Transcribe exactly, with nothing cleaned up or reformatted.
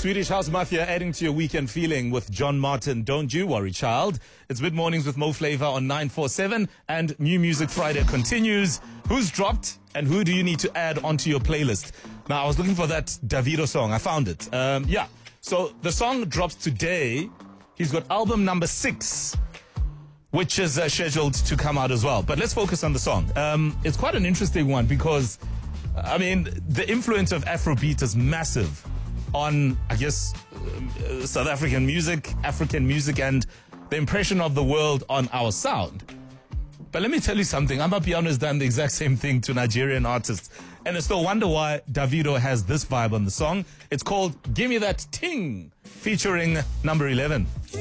Swedish House Mafia adding to your weekend feeling with John Martin. Don't you worry, child. It's Mid Mornings with Mo Flavor on nine four seven, and New Music Friday continues. Who's dropped and who do you need to add onto your playlist? Now, I was looking for that Davido song. I found it. Um, yeah. So the song drops today. He's got album number six, which is uh, scheduled to come out as well. But let's focus on the song. Um, it's quite an interesting one because, I mean, the influence of Afrobeat is massive on, I guess, uh, South African music, African music, and the impression of the world on our sound. But let me tell you something. Amapiano has done the exact same thing to Nigerian artists. And it's no wonder why Davido has this vibe on the song. It's called Gimme That Ting, featuring Number eleven.